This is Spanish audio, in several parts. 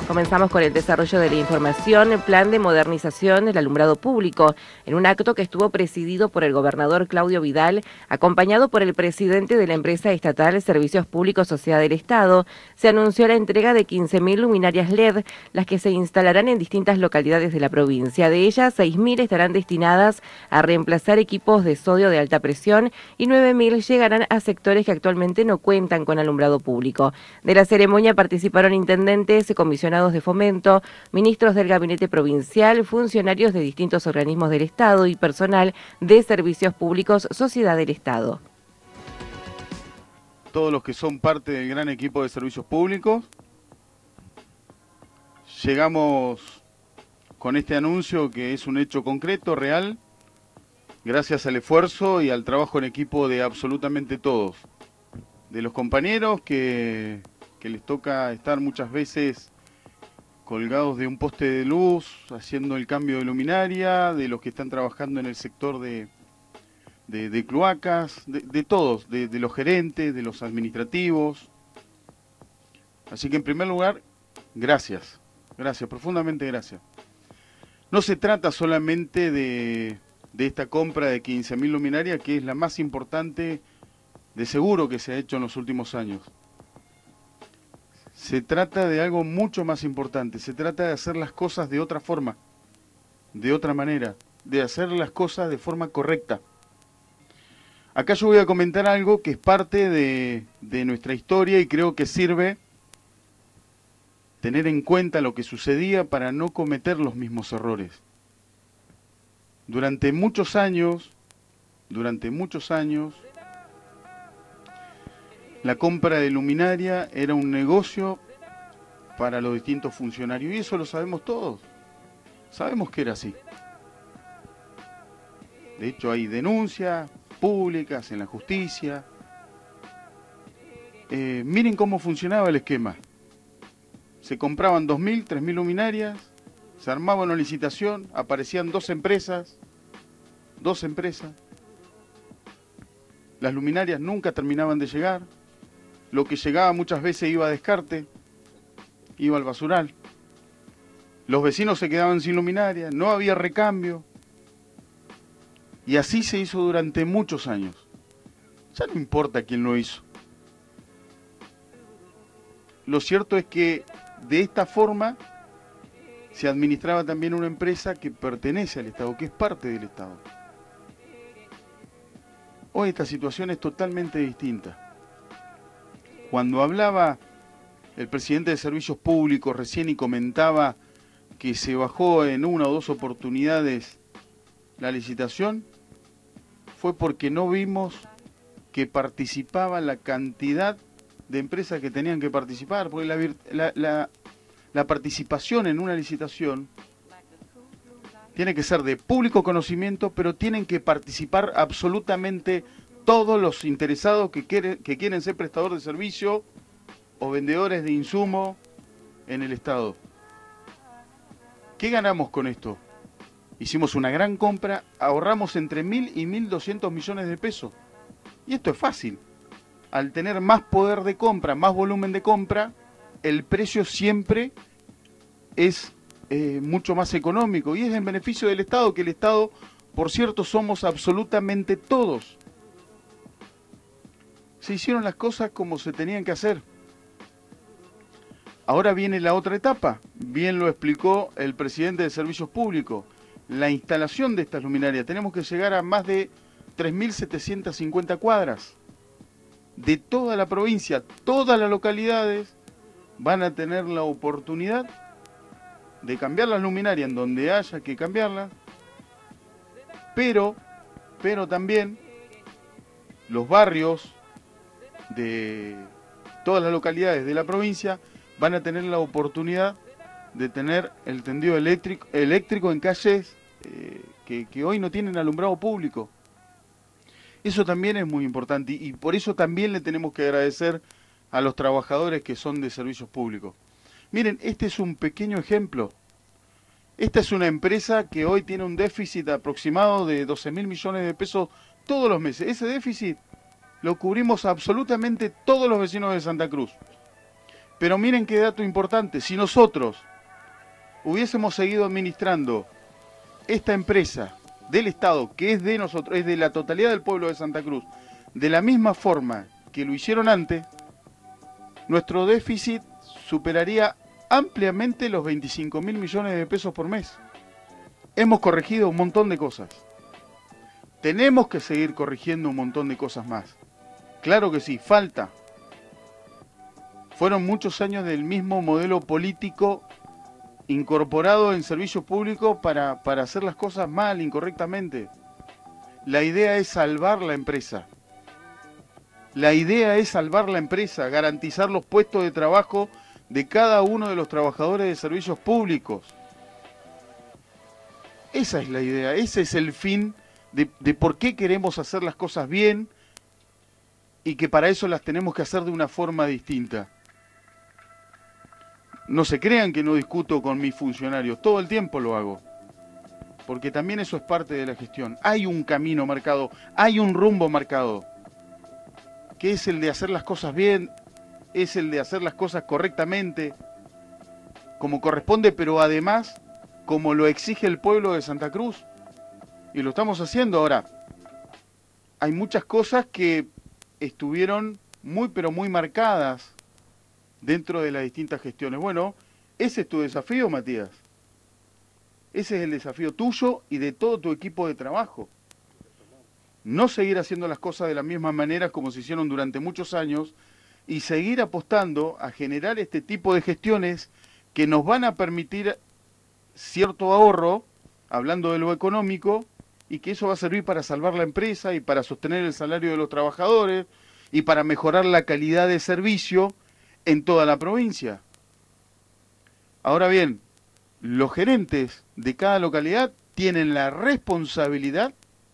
Comenzamos con el desarrollo de la información, el plan de modernización del alumbrado público, en un acto que estuvo presidido por el gobernador Claudio Vidal, acompañado por el presidente de la empresa estatal Servicios Públicos Sociedad del Estado. Se anunció la entrega de 15.000 luminarias LED, las que se instalarán en distintas localidades de la provincia. De ellas, 6.000 estarán destinadas a reemplazar equipos de sodio de alta presión y 9.000 llegarán a sectores que actualmente no cuentan con alumbrado público. De la ceremonia participaron intendentes, comisionados de fomento, ministros del gabinete provincial, funcionarios de distintos organismos del Estado y personal de servicios públicos Sociedad del Estado. Todos los que son parte del gran equipo de servicios públicos, llegamos con este anuncio que es un hecho concreto, real, gracias al esfuerzo y al trabajo en equipo de absolutamente todos, de los compañeros que les toca estar muchas veces colgados de un poste de luz, haciendo el cambio de luminaria, de los que están trabajando en el sector de cloacas, de todos, de los gerentes, de los administrativos. Así que en primer lugar, gracias, profundamente gracias. No se trata solamente de esta compra de 15.000 luminarias, que es la más importante de seguro que se ha hecho en los últimos años. Se trata de algo mucho más importante, se trata de hacer las cosas de otra forma, de otra manera, de hacer las cosas de forma correcta. Acá yo voy a comentar algo que es parte de nuestra historia y creo que sirve tener en cuenta lo que sucedía para no cometer los mismos errores. Durante muchos años, la compra de luminaria era un negocio para los distintos funcionarios y eso lo sabemos todos. Sabemos que era así. De hecho hay denuncias públicas en la justicia. Miren cómo funcionaba el esquema. Se compraban 2.000, 3.000 luminarias, se armaba una licitación, aparecían dos empresas. Las luminarias nunca terminaban de llegar. Lo que llegaba muchas veces iba a descarte, iba al basural. Los vecinos se quedaban sin luminaria, no había recambio. Y así se hizo durante muchos años. Ya no importa quién lo hizo. Lo cierto es que de esta forma se administraba también una empresa que pertenece al Estado, que es parte del Estado. Hoy esta situación es totalmente distinta. Cuando hablaba el presidente de Servicios Públicos recién y comentaba que se bajó en una o dos oportunidades la licitación, fue porque no vimos que participaba la cantidad de empresas que tenían que participar, porque la participación en una licitación tiene que ser de público conocimiento, pero tienen que participar absolutamente todos los interesados que quieren ser prestadores de servicio o vendedores de insumo en el Estado. ¿Qué ganamos con esto? Hicimos una gran compra, ahorramos entre 1.000 y 1.200 millones de pesos. Y esto es fácil. Al tener más poder de compra, más volumen de compra, el precio siempre es mucho más económico y es en beneficio del Estado, que el Estado, por cierto, somos absolutamente todos. Se hicieron las cosas como se tenían que hacer. Ahora viene la otra etapa, bien lo explicó el presidente de Servicios Públicos, la instalación de estas luminarias. Tenemos que llegar a más de 3.750 cuadras de toda la provincia. Todas las localidades van a tener la oportunidad de cambiar las luminarias en donde haya que cambiarlas, pero también los barrios de todas las localidades de la provincia van a tener la oportunidad de tener el tendido eléctrico en calles que hoy no tienen alumbrado público. Eso también es muy importante y por eso también le tenemos que agradecer a los trabajadores que son de servicios públicos. Miren, este es un pequeño ejemplo. Esta es una empresa que hoy tiene un déficit aproximado de 12.000 millones de pesos todos los meses. Ese déficit lo cubrimos absolutamente todos los vecinos de Santa Cruz. Pero miren qué dato importante, si nosotros hubiésemos seguido administrando esta empresa del Estado, que es de nosotros, es de la totalidad del pueblo de Santa Cruz, de la misma forma que lo hicieron antes, nuestro déficit superaría ampliamente los 25.000 millones de pesos por mes. Hemos corregido un montón de cosas. Tenemos que seguir corrigiendo un montón de cosas más. Claro que sí, falta. Fueron muchos años del mismo modelo político incorporado en servicio público para hacer las cosas mal, incorrectamente. La idea es salvar la empresa. La idea es salvar la empresa, garantizar los puestos de trabajo de cada uno de los trabajadores de servicios públicos. Esa es la idea, ese es el fin de por qué queremos hacer las cosas bien y que para eso las tenemos que hacer de una forma distinta. No se crean que no discuto con mis funcionarios, todo el tiempo lo hago, porque también eso es parte de la gestión. Hay un camino marcado, hay un rumbo marcado, que es el de hacer las cosas bien, es el de hacer las cosas correctamente, como corresponde, pero además como lo exige el pueblo de Santa Cruz. Y lo estamos haciendo ahora. Hay muchas cosas que estuvieron muy pero muy marcadas dentro de las distintas gestiones. Bueno, ese es tu desafío, Matías. Ese es el desafío tuyo y de todo tu equipo de trabajo. No seguir haciendo las cosas de la misma manera como se hicieron durante muchos años y seguir apostando a generar este tipo de gestiones que nos van a permitir cierto ahorro, hablando de lo económico, y que eso va a servir para salvar la empresa y para sostener el salario de los trabajadores y para mejorar la calidad de servicio en toda la provincia. Ahora bien, los gerentes de cada localidad tienen la responsabilidad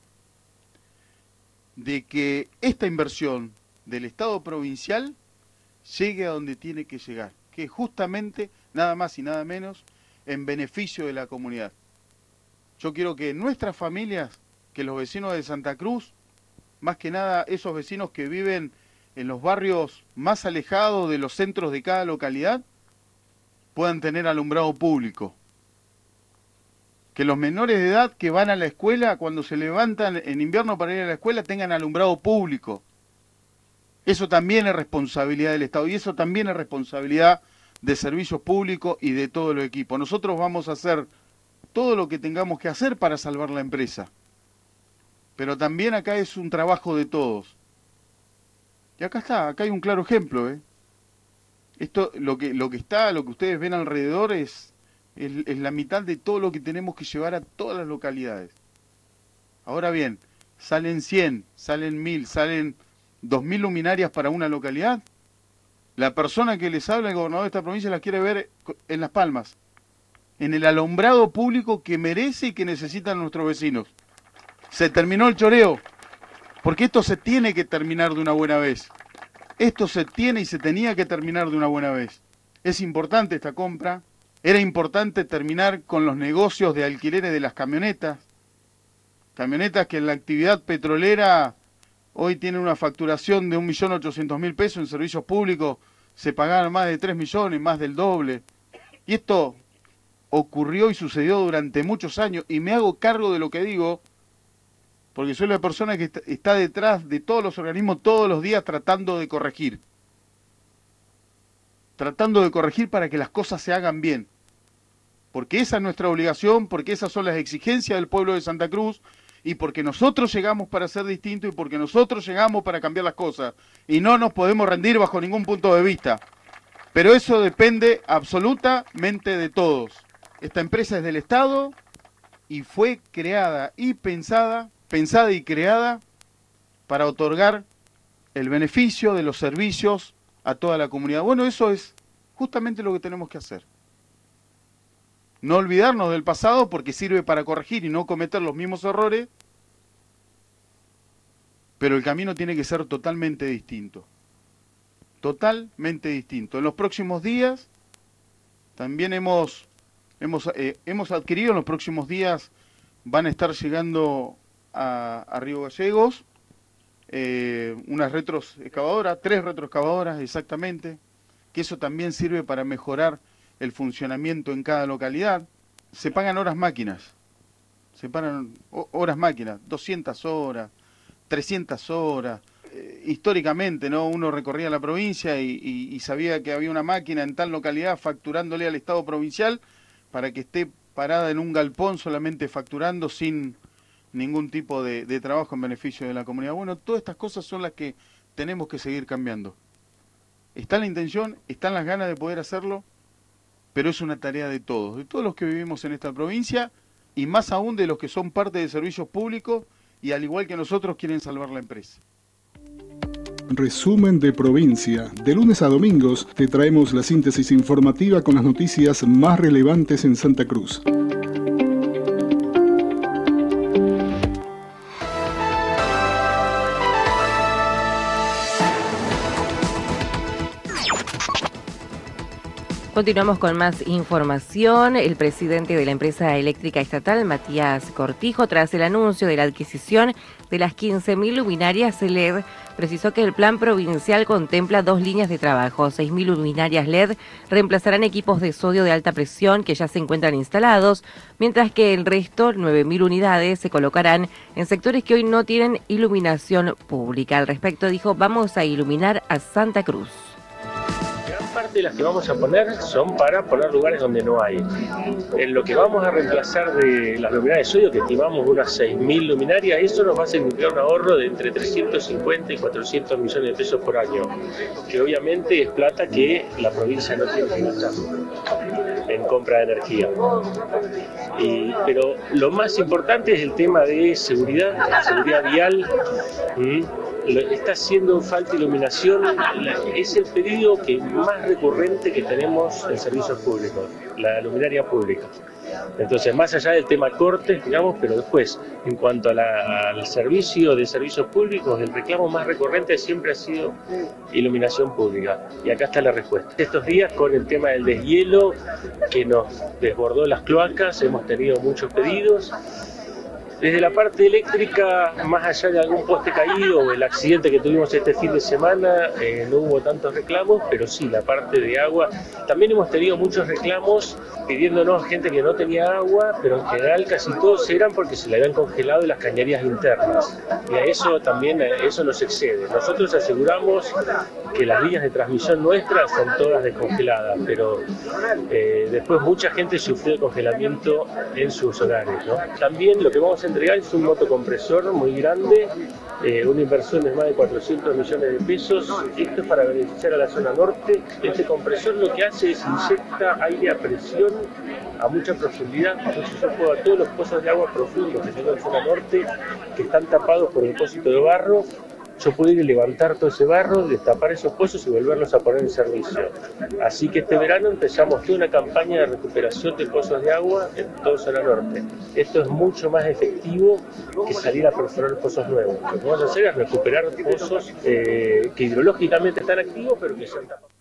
de que esta inversión del Estado provincial llegue a donde tiene que llegar, que es justamente, nada más y nada menos, en beneficio de la comunidad. Yo quiero que nuestras familias, que los vecinos de Santa Cruz, más que nada esos vecinos que viven en los barrios más alejados de los centros de cada localidad, puedan tener alumbrado público. Que los menores de edad que van a la escuela, cuando se levantan en invierno para ir a la escuela, tengan alumbrado público. Eso también es responsabilidad del Estado y eso también es responsabilidad de servicios públicos y de todo el equipo. Nosotros vamos a hacer todo lo que tengamos que hacer para salvar la empresa. Pero también acá es un trabajo de todos. Y acá está, acá hay un claro ejemplo, Esto, lo que ustedes ven alrededor es la mitad de todo lo que tenemos que llevar a todas las localidades. Ahora bien, salen 100, salen 1000, salen 2000 luminarias para una localidad. La persona que les habla, el gobernador de esta provincia, la quiere ver en Las Palmas, en el alumbrado público que merece y que necesitan nuestros vecinos. Se terminó el choreo, porque esto se tiene que terminar de una buena vez. Esto se tiene y se tenía que terminar de una buena vez. Es importante esta compra, era importante terminar con los negocios de alquileres de las camionetas. Camionetas que en la actividad petrolera hoy tienen una facturación de 1.800.000 pesos, en servicios públicos se pagaban más de 3 millones, más del doble. Y esto ocurrió y sucedió durante muchos años, y me hago cargo de lo que digo, porque soy la persona que está detrás de todos los organismos todos los días tratando de corregir. Tratando de corregir para que las cosas se hagan bien. Porque esa es nuestra obligación, porque esas son las exigencias del pueblo de Santa Cruz, y porque nosotros llegamos para ser distintos y porque nosotros llegamos para cambiar las cosas. Y no nos podemos rendir bajo ningún punto de vista. Pero eso depende absolutamente de todos. Esta empresa es del Estado y fue creada y pensada y creada para otorgar el beneficio de los servicios a toda la comunidad. Bueno, eso es justamente lo que tenemos que hacer. No olvidarnos del pasado porque sirve para corregir y no cometer los mismos errores, pero el camino tiene que ser totalmente distinto. Totalmente distinto. En los próximos días, también hemos adquirido, en los próximos días van a estar llegando a Río Gallegos unas retroexcavadoras, 3 retroexcavadoras exactamente, que eso también sirve para mejorar el funcionamiento en cada localidad. Se pagan horas máquinas, se pagan horas máquinas, 200 horas, 300 horas. Históricamente, ¿no? Uno recorría la provincia y sabía que había una máquina en tal localidad facturándole al Estado provincial para que esté parada en un galpón solamente facturando sin ningún tipo de trabajo en beneficio de la comunidad. Bueno, todas estas cosas son las que tenemos que seguir cambiando. Está la intención, están las ganas de poder hacerlo, pero es una tarea de todos los que vivimos en esta provincia y más aún de los que son parte de servicios públicos y al igual que nosotros quieren salvar la empresa. Resumen de provincia. De lunes a domingos te traemos la síntesis informativa con las noticias más relevantes en Santa Cruz. Continuamos con más información. El presidente de la empresa eléctrica estatal, Matías Cortijo, tras el anuncio de la adquisición de las 15.000 luminarias LED, precisó que el plan provincial contempla 2 líneas de trabajo. 6.000 luminarias LED reemplazarán equipos de sodio de alta presión que ya se encuentran instalados, mientras que el resto, 9.000 unidades, se colocarán en sectores que hoy no tienen iluminación pública. Al respecto dijo: vamos a iluminar a Santa Cruz. Parte de las que vamos a poner son para poner lugares donde no hay. En lo que vamos a reemplazar de las luminarias de sodio, que estimamos unas 6.000 luminarias, eso nos va a significar un ahorro de entre 350 y 400 millones de pesos por año, que obviamente es plata que la provincia no tiene que gastar en compra de energía. Pero lo más importante es el tema de seguridad vial. Está haciendo falta iluminación, es el pedido más recurrente que tenemos en servicios públicos, la luminaria pública. Entonces, más allá del tema cortes, digamos, pero después, en cuanto al servicio de servicios públicos, el reclamo más recurrente siempre ha sido iluminación pública. Y acá está la respuesta. Estos días, con el tema del deshielo, que nos desbordó las cloacas, hemos tenido muchos pedidos. Desde la parte eléctrica, más allá de algún poste caído o el accidente que tuvimos este fin de semana, no hubo tantos reclamos, pero sí, la parte de agua. También hemos tenido muchos reclamos pidiéndonos gente que no tenía agua, pero en general casi todos eran porque se le habían congelado las cañerías internas. Y a eso también eso nos excede. Nosotros aseguramos que las líneas de transmisión nuestras son todas descongeladas, pero después mucha gente sufrió el congelamiento en sus hogares, ¿no? También lo que vamos a entregar es un motocompresor muy grande, una inversión de más de 400 millones de pesos. Esto es para beneficiar a la zona norte. Este compresor lo que hace es inyecta aire a presión a mucha profundidad. Entonces yo puedo a todos los pozos de agua profundos que tengo en zona norte, que están tapados por depósito de barro, yo puedo ir y levantar todo ese barro, destapar esos pozos y volverlos a poner en servicio. Así que este verano empezamos toda una campaña de recuperación de pozos de agua en toda zona norte. Esto es mucho más efectivo que salir a perforar pozos nuevos. Lo que vamos a hacer es recuperar pozos que hidrológicamente están activos, pero que se han tapado.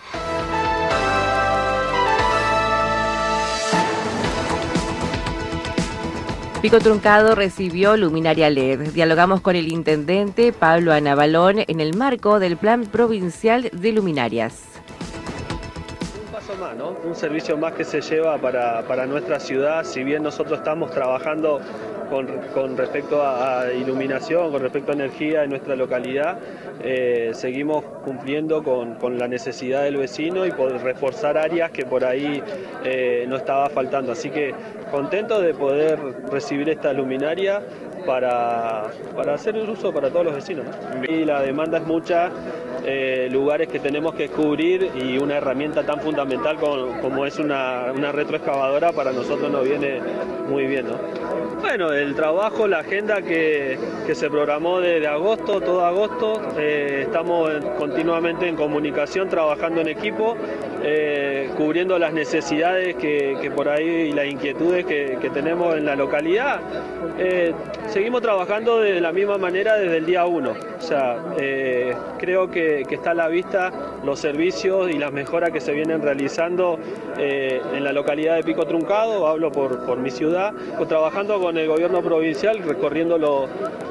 Pico Truncado recibió luminaria LED. Dialogamos con el intendente Pablo Anabalón en el marco del Plan Provincial de Luminarias. Un paso más, ¿no? Un servicio más que se lleva para nuestra ciudad. Si bien nosotros estamos trabajando con respecto a iluminación, con respecto a energía en nuestra localidad, seguimos cumpliendo con la necesidad del vecino y poder reforzar áreas que por ahí no estaba faltando. Así que contento de poder recibir esta luminaria para hacer el uso para todos los vecinos, ¿no? Y la demanda es mucha, lugares que tenemos que cubrir y una herramienta tan fundamental como es una retroexcavadora para nosotros nos viene muy bien, ¿no? Bueno, el trabajo, la agenda que se programó desde agosto, todo agosto, estamos continuamente en comunicación, trabajando en equipo, cubriendo las necesidades que por ahí y las inquietudes que tenemos en la localidad. Seguimos trabajando de la misma manera desde el día 1. O sea, creo que está a la vista los servicios y las mejoras que se vienen realizando en la localidad de Pico Truncado. Hablo por mi ciudad, trabajando con el gobierno provincial, recorriendo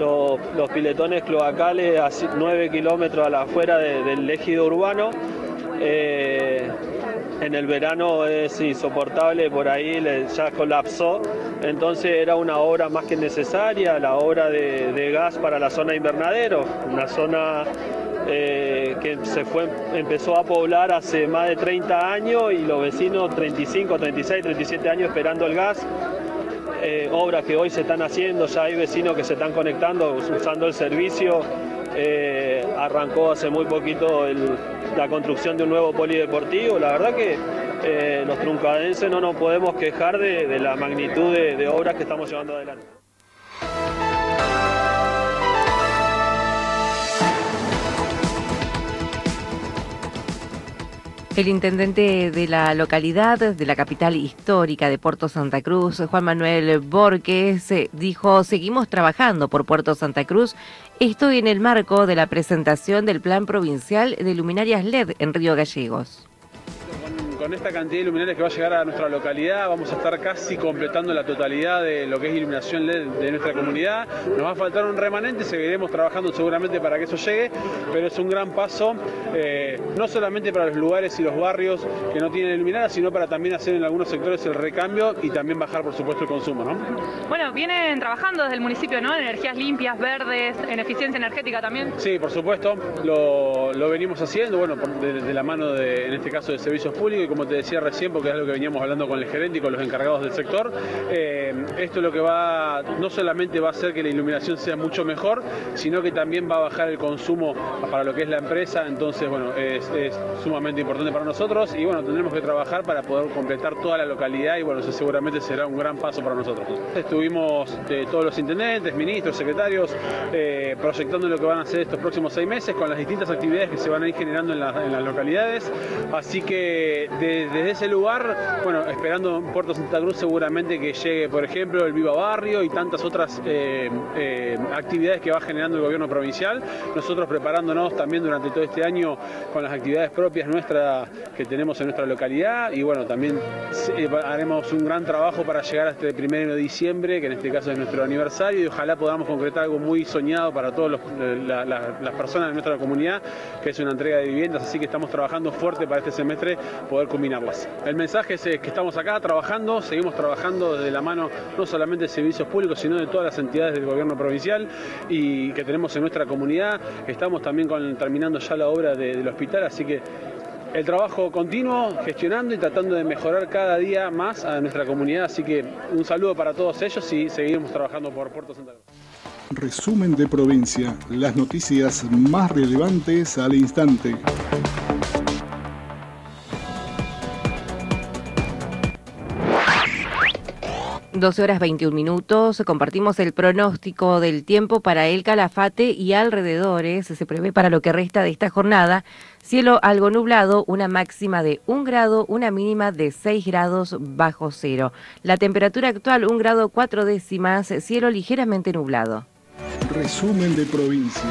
los piletones cloacales a 9 kilómetros a la afuera del ejido urbano. En el verano es insoportable, por ahí ya colapsó, entonces era una obra más que necesaria, la obra de gas para la zona invernadero, una zona que empezó a poblar hace más de 30 años y los vecinos 35, 36, 37 años esperando el gas. Obras que hoy se están haciendo, ya hay vecinos que se están conectando, usando el servicio. Arrancó hace muy poquito la construcción de un nuevo polideportivo. La verdad que los truncadenses no nos podemos quejar de la magnitud de obras que estamos llevando adelante. El intendente de la localidad, de la capital histórica de Puerto Santa Cruz, Juan Manuel Borges, dijo: seguimos trabajando por Puerto Santa Cruz, esto en el marco de la presentación del Plan Provincial de Luminarias LED en Río Gallegos. Con esta cantidad de luminarias que va a llegar a nuestra localidad, vamos a estar casi completando la totalidad de lo que es iluminación LED de nuestra comunidad. Nos va a faltar un remanente, seguiremos trabajando seguramente para que eso llegue, pero es un gran paso, no solamente para los lugares y los barrios que no tienen iluminadas, sino para también hacer en algunos sectores el recambio y también bajar, por supuesto, el consumo, ¿no? Bueno, vienen trabajando desde el municipio, ¿no? En energías limpias, verdes, en eficiencia energética también. Sí, por supuesto, lo venimos haciendo, bueno, de la mano en este caso de servicios públicos, y como te decía recién, porque es lo que veníamos hablando con el gerente y con los encargados del sector, esto lo que no solamente va a hacer que la iluminación sea mucho mejor, sino que también va a bajar el consumo para lo que es la empresa. Entonces, bueno, es sumamente importante para nosotros y bueno, tendremos que trabajar para poder completar toda la localidad y bueno, eso seguramente será un gran paso para nosotros. Estuvimos todos los intendentes, ministros, secretarios, proyectando lo que van a hacer estos próximos 6 meses con las distintas actividades que se van a ir generando en las localidades, así que desde ese lugar, bueno, esperando en Puerto Santa Cruz seguramente que llegue, por ejemplo, el Viva Barrio y tantas otras actividades que va generando el gobierno provincial. Nosotros preparándonos también durante todo este año con las actividades propias nuestras que tenemos en nuestra localidad y bueno, también haremos un gran trabajo para llegar hasta el 1 de diciembre, que en este caso es nuestro aniversario, y ojalá podamos concretar algo muy soñado para todas las personas de nuestra comunidad, que es una entrega de viviendas, así que estamos trabajando fuerte para este semestre poder culminarlas. El mensaje es que estamos acá trabajando, seguimos trabajando desde la mano no solamente de servicios públicos, sino de todas las entidades del gobierno provincial y que tenemos en nuestra comunidad. Estamos también terminando ya la obra del hospital, así que el trabajo continuo, gestionando y tratando de mejorar cada día más a nuestra comunidad, así que un saludo para todos ellos y seguiremos trabajando por Puerto Santa Cruz. Resumen de provincia, las noticias más relevantes al instante. 12:21. Compartimos el pronóstico del tiempo para el Calafate y alrededores. Se prevé para lo que resta de esta jornada cielo algo nublado, una máxima de 1 grado, una mínima de 6 grados bajo cero. La temperatura actual 1 grado 4 décimas, cielo ligeramente nublado. Resumen de provincia.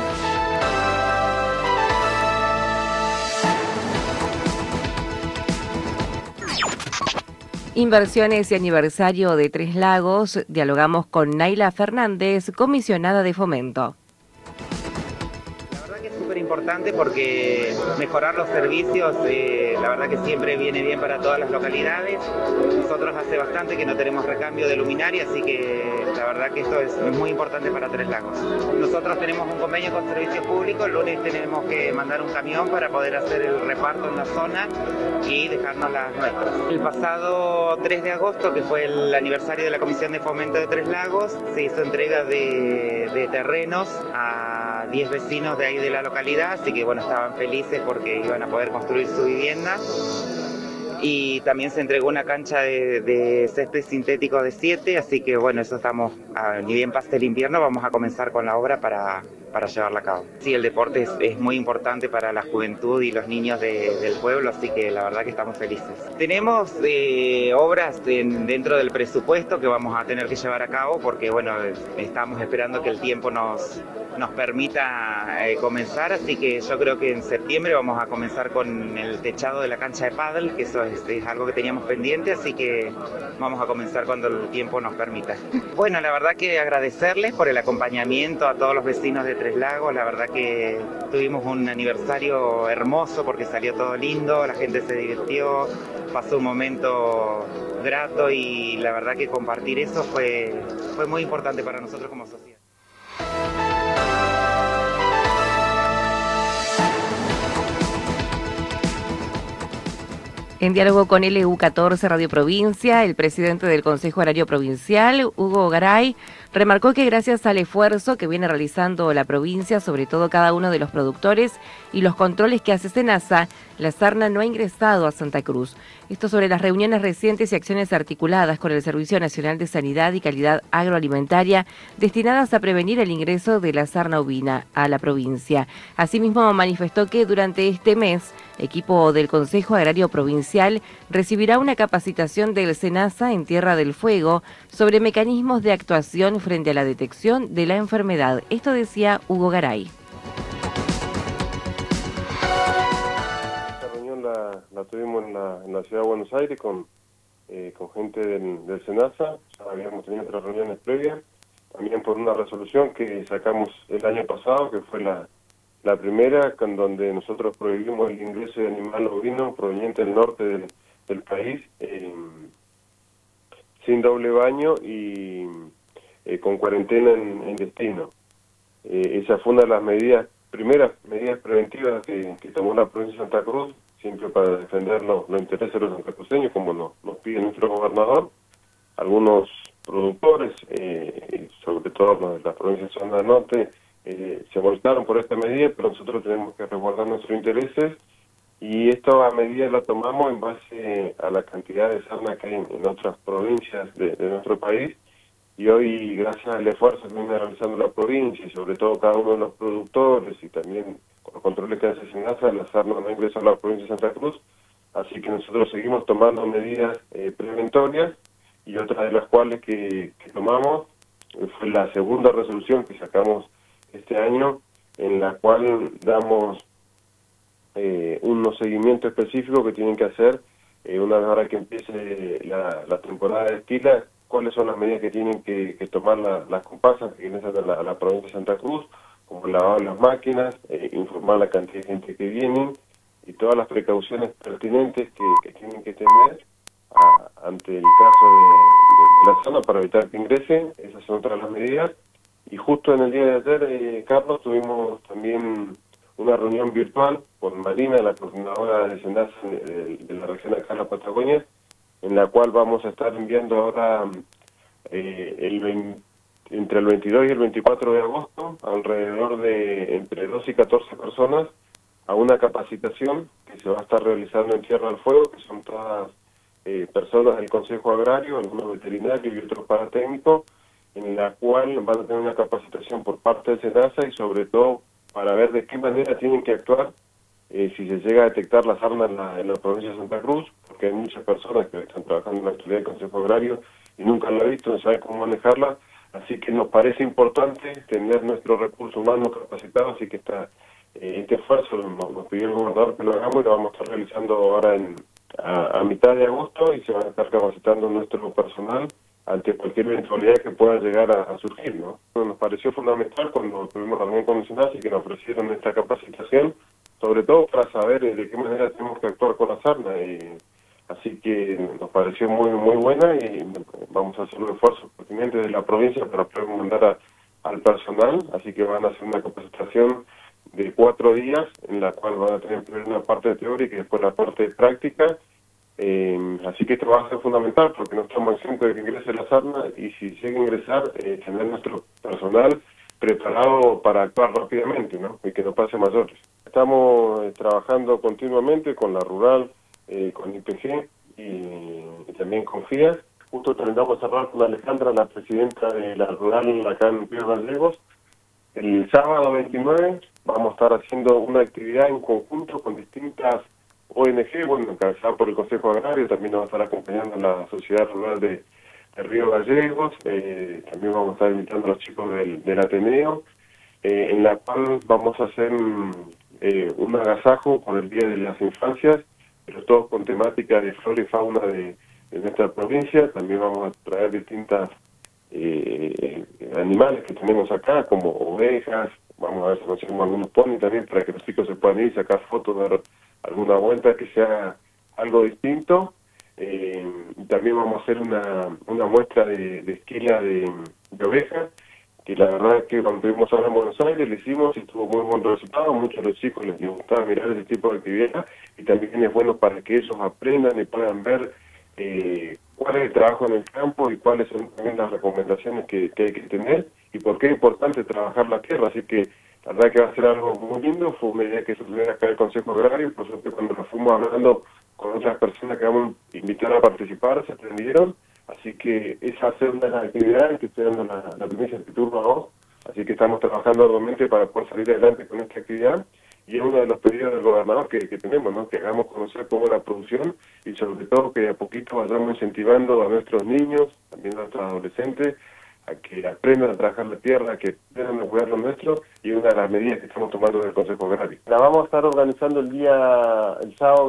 Inversiones y aniversario de Tres Lagos. Dialogamos con Naila Fernández, comisionada de Fomento. La verdad que es súper importante porque mejorar los servicios, la verdad que siempre viene bien para todas las localidades. Nosotros hace bastante que no tenemos recambio de luminaria, así que la verdad que esto es muy importante para Tres Lagos. Nosotros tenemos un convenio con servicios públicos, el lunes tenemos que mandar un camión para poder hacer el reparto en la zona y dejarnos las nuestras. El pasado 3 de agosto, que fue el aniversario de la Comisión de Fomento de Tres Lagos, se hizo entrega de terrenos a 10 vecinos de ahí de la localidad, así que bueno, estaban felices porque iban a poder construir su vivienda. Y también se entregó una cancha de césped sintético de 7, así que bueno, eso estamos, ni bien pase el invierno, vamos a comenzar con la obra para llevarla a cabo. Sí, el deporte es muy importante para la juventud y los niños del pueblo, así que la verdad que estamos felices. Tenemos obras dentro del presupuesto que vamos a tener que llevar a cabo porque bueno, estamos esperando que el tiempo nos permita comenzar, así que yo creo que en septiembre vamos a comenzar con el techado de la cancha de pádel, que eso es algo que teníamos pendiente, así que vamos a comenzar cuando el tiempo nos permita. Bueno, la verdad que agradecerles por el acompañamiento a todos los vecinos de Tres Lagos. La verdad que tuvimos un aniversario hermoso porque salió todo lindo, la gente se divirtió, pasó un momento grato y la verdad que compartir eso fue muy importante para nosotros como sociedad. En diálogo con LU14 Radio Provincia, el presidente del Consejo Agrario Provincial, Hugo Garay, remarcó que gracias al esfuerzo que viene realizando la provincia, sobre todo cada uno de los productores y los controles que hace SENASA, la sarna no ha ingresado a Santa Cruz. Esto sobre las reuniones recientes y acciones articuladas con el Servicio Nacional de Sanidad y Calidad Agroalimentaria destinadas a prevenir el ingreso de la sarna ovina a la provincia. Asimismo, manifestó que durante este mes, equipo del Consejo Agrario Provincial recibirá una capacitación del SENASA en Tierra del Fuego sobre mecanismos de actuación frente a la detección de la enfermedad. Esto decía Hugo Garay. Esta reunión la tuvimos en la ciudad de Buenos Aires con gente del SENASA. Ya habíamos tenido otras reuniones previas, también por una resolución que sacamos el año pasado, que fue la primera, con donde nosotros prohibimos el ingreso de animal ovino proveniente del norte del país, sin doble baño y con cuarentena en destino. Esa fue una de las primeras medidas preventivas que tomó la provincia de Santa Cruz, siempre para defender los intereses de los santacruceños, como nos pide nuestro gobernador. Algunos productores, sobre todo los de la provincia de Zona Norte, se molestaron por esta medida, pero nosotros tenemos que resguardar nuestros intereses, y esta medida la tomamos en base a la cantidad de sarna que hay en otras provincias de nuestro país, y hoy, gracias al esfuerzo que viene realizando la provincia y sobre todo cada uno de los productores y también con los controles que hace SENASA, la sarna no ingresa a la provincia de Santa Cruz, así que nosotros seguimos tomando medidas preventorias, y otra de las cuales que tomamos fue la segunda resolución que sacamos este año, en la cual damos unos seguimientos específicos que tienen que hacer una vez ahora que empiece la temporada de esquila, cuáles son las medidas que tienen que tomar las comparsas que ingresan a la provincia de Santa Cruz, como el lavado de las máquinas, informar la cantidad de gente que vienen y todas las precauciones pertinentes que tienen que tener ante el caso de la zona para evitar que ingresen. Esas son otras las medidas. Y justo en el día de ayer, Carlos, tuvimos también una reunión virtual con Marina, la coordinadora de SENASA de la región acá de la Patagonia, en la cual vamos a estar enviando ahora entre el 22 y el 24 de agosto, alrededor de entre 12 y 14 personas, a una capacitación que se va a estar realizando en Tierra del Fuego, que son todas personas del Consejo Agrario, algunos veterinarios y otros paratécnicos, en la cual van a tener una capacitación por parte del SENASA y sobre todo para ver de qué manera tienen que actuar si se llega a detectar la sarna en la provincia de Santa Cruz, porque hay muchas personas que están trabajando en la actividad del Consejo Agrario y nunca la han visto, no saben cómo manejarla, así que nos parece importante tener nuestro recurso humano capacitado, así que este esfuerzo nos pidió el gobernador que lo hagamos y lo vamos a estar realizando ahora a mitad de agosto, y se van a estar capacitando nuestro personal ante cualquier eventualidad que pueda llegar a surgir, ¿no? Nos pareció fundamental cuando tuvimos la reunión con el SENASA y que nos ofrecieron esta capacitación, sobre todo para saber de qué manera tenemos que actuar con la sarna, así que nos pareció muy buena, y vamos a hacer un esfuerzo pertinente de la provincia para poder mandar al personal, así que van a hacer una capacitación de 4 días, en la cual van a tener primero una parte teórica y después la parte práctica. Así que esto va a ser fundamental porque no estamos exentos de que ingrese la sarna, y si llega a ingresar, tener nuestro personal preparado para actuar rápidamente, ¿no? Y que no pase mayores. Estamos trabajando continuamente con la Rural, con IPG y también con FIAS. Justo terminamos de cerrar con Alejandra, la presidenta de la Rural acá en Río Gallegos. El sábado 29 vamos a estar haciendo una actividad en conjunto con distintas ONG, bueno, encabezada por el Consejo Agrario, también nos va a estar acompañando la Sociedad Rural de Río Gallegos, también vamos a estar invitando a los chicos del Ateneo, en la cual vamos a hacer un agasajo por el Día de las Infancias, pero todos con temática de flora y fauna de nuestra provincia. También vamos a traer distintas animales que tenemos acá, como ovejas, vamos a ver si conseguimos algunos pony también para que los chicos se puedan ir y sacar fotos, dar alguna vuelta, que sea algo distinto. Y también vamos a hacer una muestra de esquila de ovejas, que la verdad es que cuando estuvimos ahora en Buenos Aires lo hicimos y tuvo muy buen resultado. Muchos de los chicos les gustaba mirar ese tipo de actividad, y también es bueno para que ellos aprendan y puedan ver cuál es el trabajo en el campo y cuáles son también las recomendaciones que hay que tener y por qué es importante trabajar la tierra. Así que la verdad que va a ser algo muy lindo. Fue una idea que se tuviera acá el Consejo Agrario, por suerte cuando nos fuimos hablando con otras personas que vamos a invitar a participar, se atendieron. Así que esa va a ser una de las actividades que estoy dando la primicia de turno a vos. Así que estamos trabajando arduamente para poder salir adelante con esta actividad. Y es uno de los pedidos del gobernador que tenemos, ¿no? Que hagamos conocer cómo la producción y sobre todo que a poquito vayamos incentivando a nuestros niños, también a nuestros adolescentes, a que aprendan a trabajar la tierra, a que aprendan a cuidar lo nuestro, y una de las medidas que estamos tomando del Consejo Agrario. La vamos a estar organizando el sábado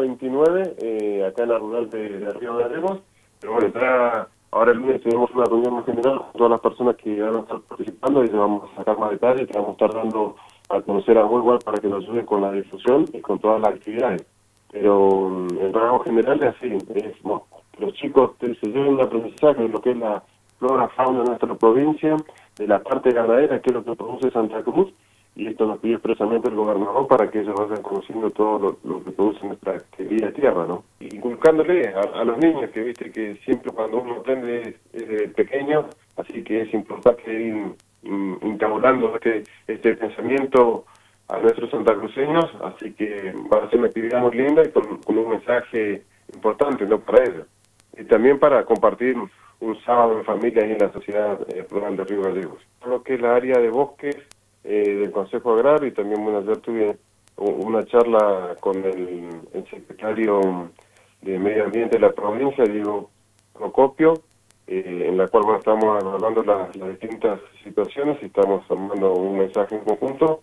29, acá en la rural de Río de Lemos, pero bueno, ya ahora el lunes tenemos una reunión más general con todas las personas que van a estar participando y les vamos a sacar más detalles, que vamos a estar dando a conocer a igual para que nos ayuden con la difusión y con todas las actividades. Pero el rango general es así, los chicos se llevan un aprendizaje de lo que es la flora, fauna de nuestra provincia, de la parte ganadera, que es lo que produce Santa Cruz, y esto nos pidió expresamente el gobernador para que ellos vayan conociendo todo lo que produce nuestra querida tierra, ¿no? Inculcándole a los niños, que viste que siempre cuando uno aprende es desde pequeño, así que es importante ir instaurando este pensamiento a nuestros santacruceños, así que va a ser una actividad muy linda y con un mensaje importante, ¿no?, para ellos. Y también para compartir un sábado en familia ahí en la sociedad rural de Río Gallegos. Lo que es la área de bosques del Consejo Agrario, y también, bueno, ayer tuve una charla con el secretario de Medio Ambiente de la provincia, Diego Procopio, en la cual estamos hablando las distintas situaciones y estamos armando un mensaje en conjunto,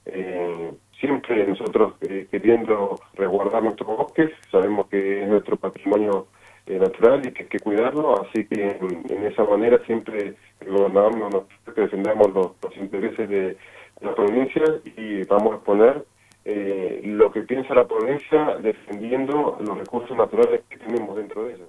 siempre nosotros queriendo resguardar nuestros bosques. Sabemos que es nuestro patrimonio natural y que hay que cuidarlo, así que en esa manera siempre el gobernador nos pide que defendamos los intereses de la provincia, y vamos a exponer lo que piensa la provincia defendiendo los recursos naturales que tenemos dentro de ella.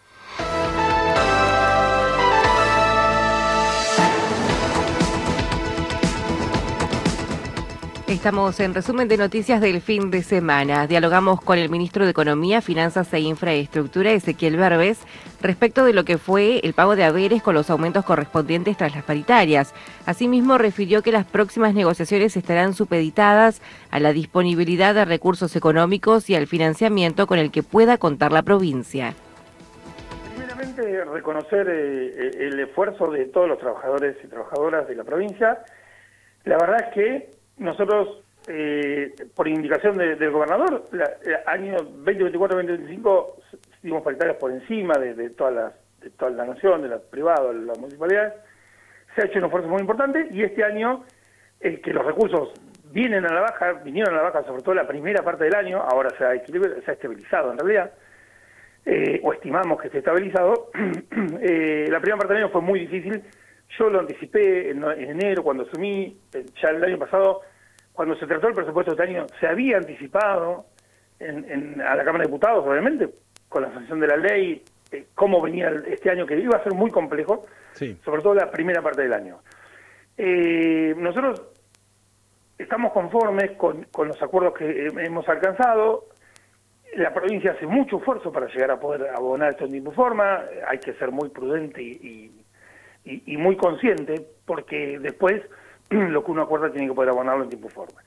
Estamos en resumen de noticias del fin de semana. Dialogamos con el ministro de Economía, Finanzas e Infraestructura, Ezequiel Verbes, respecto de lo que fue el pago de haberes con los aumentos correspondientes tras las paritarias. Asimismo, refirió que las próximas negociaciones estarán supeditadas a la disponibilidad de recursos económicos y al financiamiento con el que pueda contar la provincia. Primeramente, reconocer el esfuerzo de todos los trabajadores y trabajadoras de la provincia. La verdad es que nosotros, por indicación del gobernador, año 2024-2025 dimos paritarias por encima de toda la nación, de la privada, de las municipalidades. Se ha hecho un esfuerzo muy importante, y este año, que los recursos vinieron a la baja, sobre todo la primera parte del año, ahora se ha estabilizado en realidad, o estimamos que esté estabilizado. La primera parte del año fue muy difícil. Yo lo anticipé en enero cuando asumí, ya el año pasado, cuando se trató el presupuesto de este año, se había anticipado a la Cámara de Diputados, obviamente, con la sanción de la ley, cómo venía este año, que iba a ser muy complejo, sí, sobre todo la primera parte del año. Nosotros estamos conformes con los acuerdos que hemos alcanzado. La provincia hace mucho esfuerzo para llegar a poder abonar esto en tiempo y forma. Hay que ser muy prudente y muy consciente, porque después lo que uno acuerda tiene que poder abonarlo en tiempo y forma.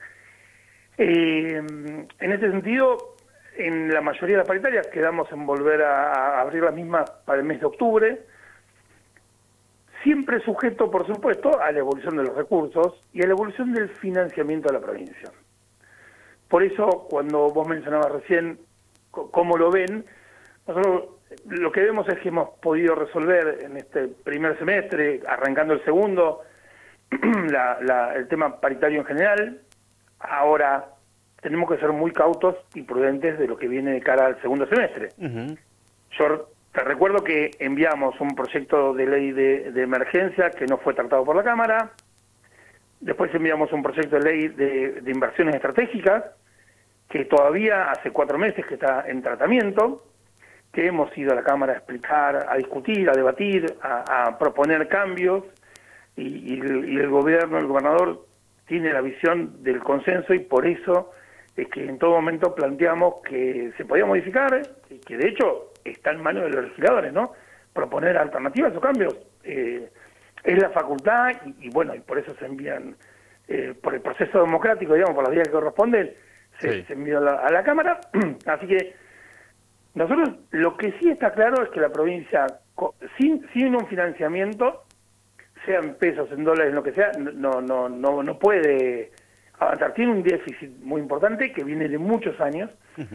En ese sentido, en la mayoría de las paritarias quedamos en volver a abrir las mismas para el mes de octubre, siempre sujeto, por supuesto, a la evolución de los recursos y a la evolución del financiamiento de la provincia. Por eso, cuando vos mencionabas recién cómo lo ven, nosotros lo que vemos es que hemos podido resolver en este primer semestre, arrancando el segundo, el tema paritario en general. Ahora tenemos que ser muy cautos y prudentes de lo que viene de cara al segundo semestre. Yo te recuerdo que enviamos un proyecto de ley de emergencia que no fue tratado por la Cámara. Después enviamos un proyecto de ley de inversiones estratégicas, que todavía hace 4 meses que está en tratamiento, que hemos ido a la Cámara a explicar, a discutir, a debatir, a proponer cambios, y el gobierno, el gobernador, tiene la visión del consenso, y por eso es que en todo momento planteamos que se podía modificar, y que de hecho está en manos de los legisladores, ¿no? Proponer alternativas o cambios. Es la facultad, y bueno, y por eso se envían, por el proceso democrático, digamos, por las vías que corresponden, se envió a la Cámara. Así que nosotros, lo que sí está claro es que la provincia, sin un financiamiento, sea en pesos, en dólares, en lo que sea, no puede avanzar. Tiene un déficit muy importante que viene de muchos años.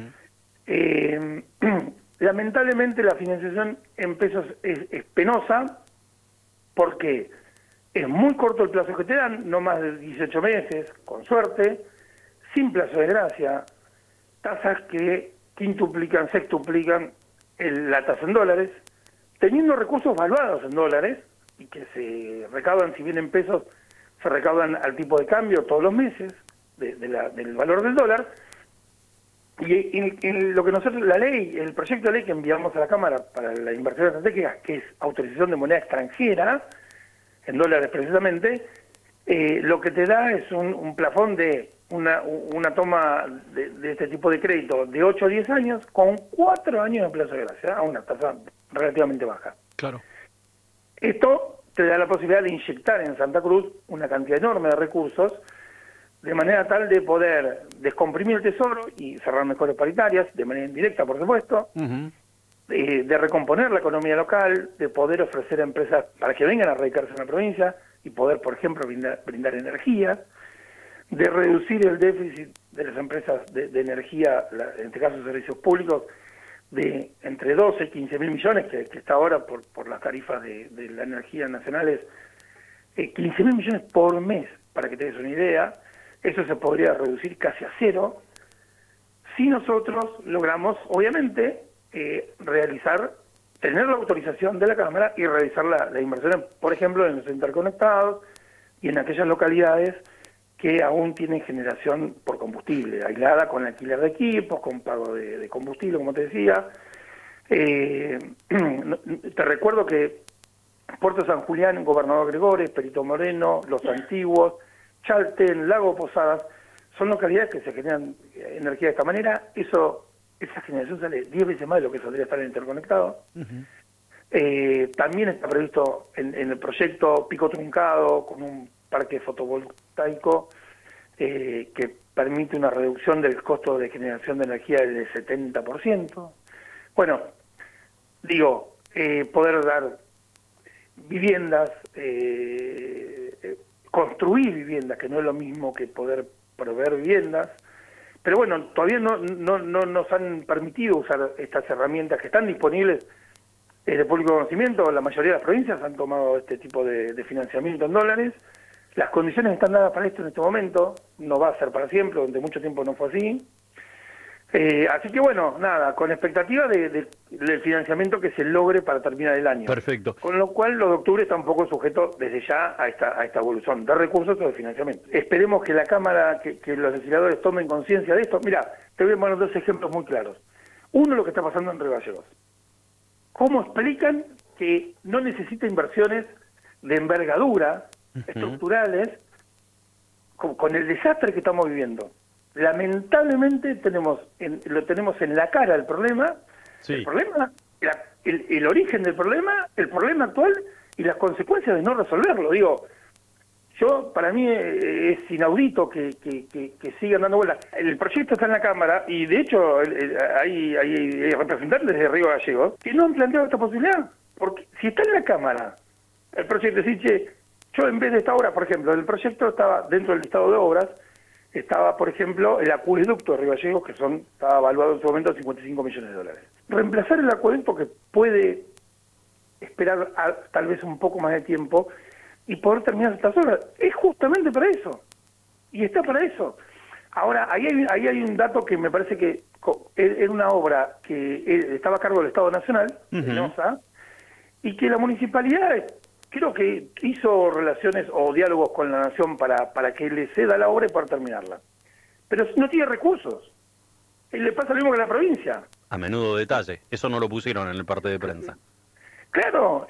Lamentablemente la financiación en pesos es penosa, porque es muy corto el plazo que te dan, no más de 18 meses, con suerte, sin plazo de gracia, tasas que quintuplican, sextuplican la tasa en dólares, teniendo recursos valuados en dólares, y que se recaudan, si bien en pesos, se recaudan al tipo de cambio todos los meses, del valor del dólar. Y en lo que nosotros, la ley, el proyecto de ley que enviamos a la Cámara para la inversión estratégica, que es autorización de moneda extranjera, en dólares precisamente, lo que te da es un plafón de una toma de este tipo de crédito de 8 a 10 años, con 4 años de plazo de gracia, a una tasa relativamente baja. Claro. Esto te da la posibilidad de inyectar en Santa Cruz una cantidad enorme de recursos, de manera tal de poder descomprimir el tesoro y cerrar mejores paritarias, de manera indirecta, por supuesto, de recomponer la economía local, de poder ofrecer a empresas para que vengan a radicarse en la provincia y poder, por ejemplo, brindar energía, de reducir el déficit de las empresas de energía, en este caso servicios públicos, de entre 12 y 15 mil millones, que está ahora por las tarifas de la energía nacionales, 15 mil millones por mes, para que te des una idea. Eso se podría reducir casi a cero si nosotros logramos, obviamente, tener la autorización de la Cámara y realizar la inversión, por ejemplo, en los interconectados y en aquellas localidades que aún tienen generación por combustible, aislada, con alquiler de equipos, con pago de combustible, como te decía. Te recuerdo que Puerto San Julián, Gobernador Gregores, Perito Moreno, Los Antiguos, Chalten, Lago Posadas, son localidades que se generan energía de esta manera. Esa generación sale 10 veces más de lo que saldría estar en interconectado. También está previsto en el proyecto Pico Truncado, con un parque fotovoltaico que permite una reducción del costo de generación de energía del 70%. Bueno, digo, poder dar viviendas, construir viviendas, que no es lo mismo que poder proveer viviendas, pero bueno, todavía no nos han permitido usar estas herramientas que están disponibles de público conocimiento. La mayoría de las provincias han tomado este tipo de financiamiento en dólares. Las condiciones están dadas para esto en este momento, no va a ser para siempre, durante mucho tiempo no fue así. Así que bueno, nada, con expectativa del financiamiento que se logre para terminar el año. Perfecto. Con lo cual, lo de octubre está un poco sujeto desde ya a esta evolución de recursos o de financiamiento. Esperemos que la Cámara, que los legisladores tomen conciencia de esto. Mira, te voy a poner 2 ejemplos muy claros. Uno, lo que está pasando en Río Gallegos. ¿Cómo explican que no necesita inversiones de envergadura, estructurales, con el desastre que estamos viviendo? Lamentablemente lo tenemos en la cara el problema, el problema, el origen del problema, el problema actual y las consecuencias de no resolverlo. Digo, para mí es inaudito que sigan dando vueltas. El proyecto está en la Cámara y de hecho hay representantes de Río Gallegos que no han planteado esta posibilidad, porque si está en la Cámara el proyecto, yo en vez de esta obra, por ejemplo, el proyecto estaba dentro del listado de obras, estaba, por ejemplo, el acueducto de Río Gallegos, que estaba evaluado en su momento en 55 millones de dólares. Reemplazar el acueducto, que puede esperar tal vez un poco más de tiempo y poder terminar estas obras, es justamente para eso. Y está para eso. Ahora, ahí hay un dato que me parece que era una obra que estaba a cargo del Estado Nacional, de NOSA, y que la municipalidad creo que hizo relaciones o diálogos con la Nación para que le ceda la obra y poder terminarla. Pero no tiene recursos. Le pasa lo mismo que a la provincia. A menudo detalle. Eso no lo pusieron en el parte de prensa. Claro,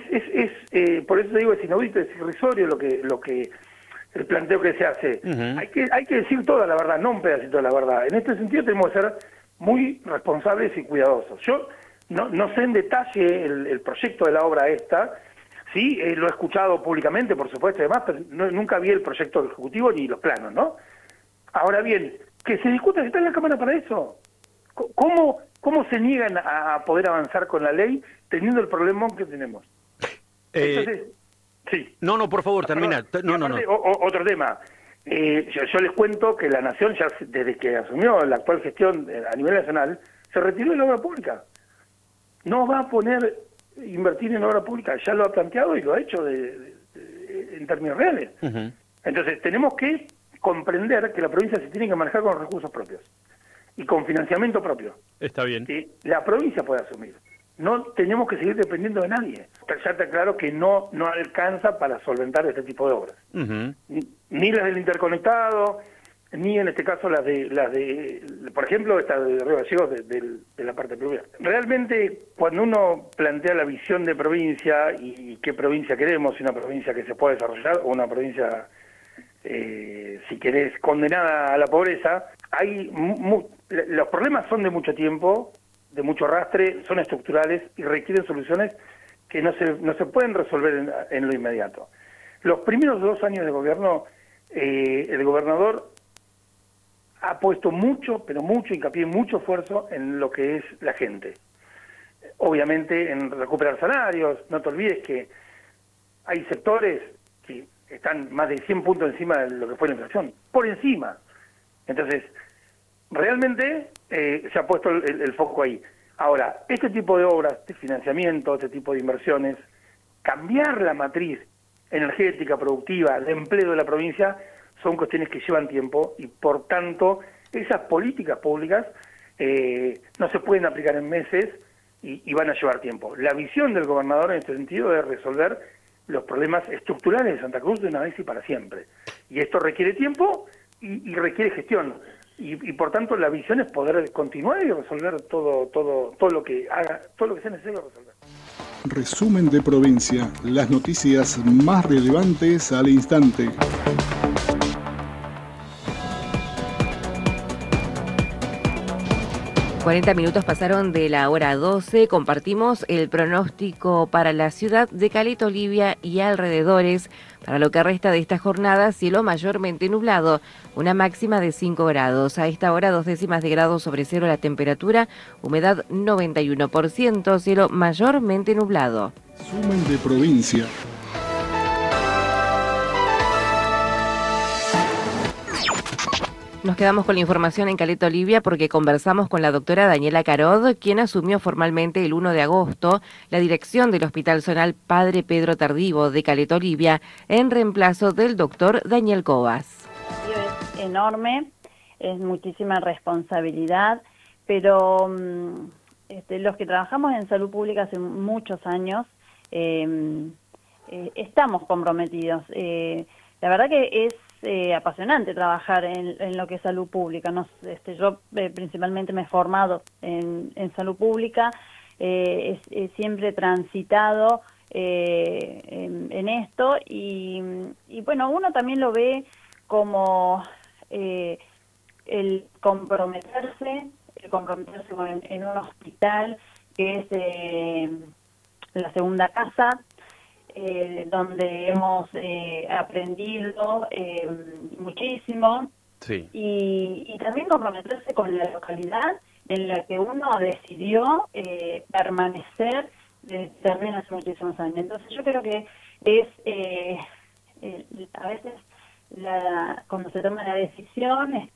por eso te digo, es inaudito, es irrisorio lo que el planteo que se hace. Hay que decir toda la verdad, no un pedacito de la verdad. En este sentido tenemos que ser muy responsables y cuidadosos. Yo no sé en detalle el proyecto de la obra esta. Sí, lo he escuchado públicamente, por supuesto, y demás, pero nunca vi el proyecto ejecutivo ni los planos, ¿no? Ahora bien, que se discuta, si está en la Cámara para eso. ¿Cómo se niegan a poder avanzar con la ley teniendo el problemón que tenemos? Entonces, sí. No, por favor, termina. No. Otro tema. Yo les cuento que la Nación, ya desde que asumió la actual gestión a nivel nacional, se retiró de la obra pública. No va a invertir en obra pública, ya lo ha planteado y lo ha hecho en términos reales. Entonces, tenemos que comprender que la provincia se tiene que manejar con recursos propios y con financiamiento propio. Está bien. Que la provincia puede asumir. No tenemos que seguir dependiendo de nadie. Ya está claro que no alcanza para solventar este tipo de obras. Ni las del interconectado, ni en este caso las de por ejemplo, esta de Río Gallegos de la parte pluvial. Realmente, cuando uno plantea la visión de provincia y qué provincia queremos, si una provincia que se pueda desarrollar o una provincia, si querés, condenada a la pobreza, los problemas son de mucho tiempo, de mucho arrastre, son estructurales y requieren soluciones que no se pueden resolver en lo inmediato. Los primeros 2 años de gobierno, el gobernador ha puesto mucho, pero mucho hincapié, mucho esfuerzo en lo que es la gente. Obviamente en recuperar salarios, no te olvides que hay sectores que están más de 100 puntos encima de lo que fue la inflación, por encima. Entonces, realmente se ha puesto el foco ahí. Ahora, este tipo de obras, de financiamiento, este tipo de inversiones, cambiar la matriz energética, productiva, de empleo de la provincia, son cuestiones que llevan tiempo y, por tanto, esas políticas públicas no se pueden aplicar en meses y van a llevar tiempo. La visión del gobernador en este sentido es resolver los problemas estructurales de Santa Cruz de una vez y para siempre. Y esto requiere tiempo y requiere gestión. Y por tanto la visión es poder continuar y resolver todo lo que sea necesario resolver. Resumen de provincia, las noticias más relevantes al instante. ...40 minutos pasaron de la hora 12, compartimos el pronóstico para la ciudad de Caleta Olivia y alrededores. Para lo que resta de esta jornada, cielo mayormente nublado, una máxima de 5 grados. A esta hora, 2 décimas de grado sobre cero la temperatura, humedad 91%, cielo mayormente nublado. Resumen de provincia. Nos quedamos con la información en Caleta Olivia porque conversamos con la doctora Daniela Carod, quien asumió formalmente el 1 de agosto la dirección del Hospital Zonal Padre Pedro Tardivo de Caleta Olivia en reemplazo del doctor Daniel Cobas. Es enorme, es muchísima responsabilidad, pero los que trabajamos en salud pública hace muchos años estamos comprometidos. La verdad que es apasionante trabajar en lo que es salud pública. Yo principalmente me he formado en salud pública, he siempre transitado en esto y bueno, uno también lo ve como el comprometerse en un hospital que es la segunda casa, donde hemos aprendido muchísimo, sí. y también comprometerse con la localidad en la que uno decidió permanecer también hace muchísimos años. Entonces yo creo que es a veces cuando se toma la decisión,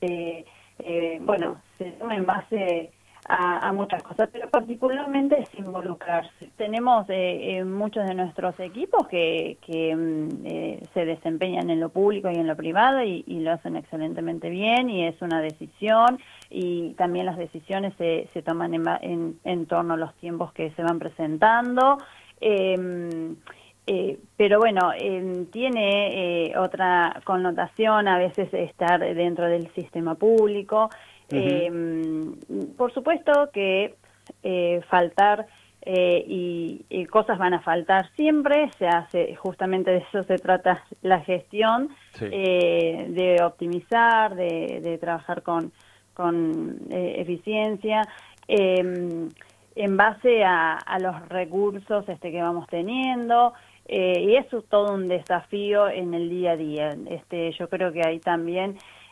se toma en base a muchas cosas, pero particularmente es involucrarse. Tenemos muchos de nuestros equipos que se desempeñan en lo público y en lo privado y lo hacen excelentemente bien, y es una decisión, y también las decisiones se toman en torno a los tiempos que se van presentando. Pero bueno, tiene otra connotación a veces estar dentro del sistema público. Por supuesto que faltar y cosas van a faltar siempre, se hace, justamente de eso se trata la gestión, de optimizar, de trabajar con eficiencia, en base a los recursos que vamos teniendo, y eso es todo un desafío en el día a día. Yo creo que ahí también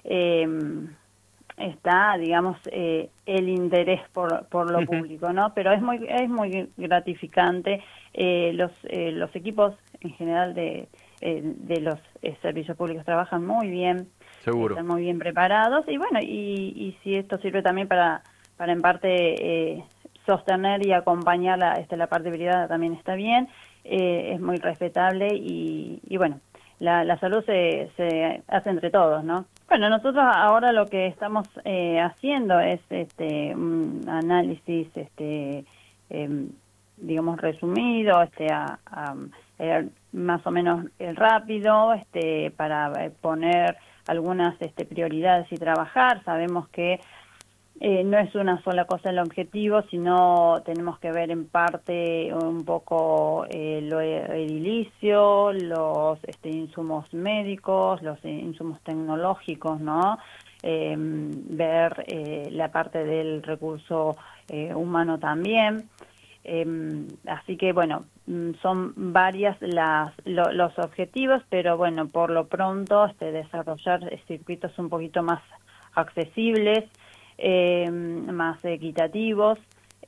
está, digamos, el interés por lo público, ¿no? Pero es muy gratificante. Los equipos en general de los servicios públicos trabajan muy bien, seguro, están muy bien preparados, y bueno, y si esto sirve también para en parte sostener y acompañar la parte privada, también está bien, es muy respetable, y bueno, la salud se hace entre todos, ¿no? Bueno, nosotros ahora lo que estamos haciendo es un análisis, digamos, resumido, más o menos rápido, para poner algunas prioridades y trabajar. Sabemos que no es una sola cosa el objetivo, sino tenemos que ver en parte un poco lo edilicio, los insumos médicos, los insumos tecnológicos, ¿no? Ver la parte del recurso humano también. Así que, bueno, son varias los objetivos, pero bueno, por lo pronto desarrollar circuitos un poquito más accesibles, más equitativos,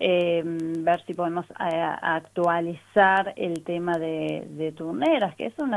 ver si podemos actualizar el tema de turneras, que es